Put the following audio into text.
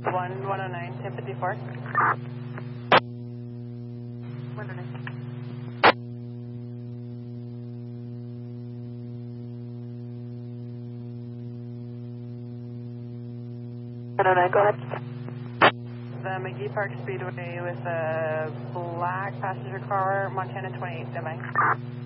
109, 1054. 109. 109, go ahead. The McGee Park Speedway with a black passenger car, Montana 28, am I?